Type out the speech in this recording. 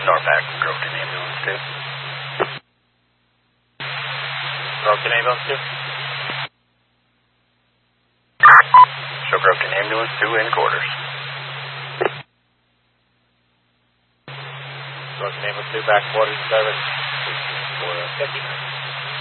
Norpac, Groveton Ambulance 2. Groveton Ambulance 2? Show Groveton Ambulance 2 in quarters. Groveton Ambulance 2, back quarters service for 50.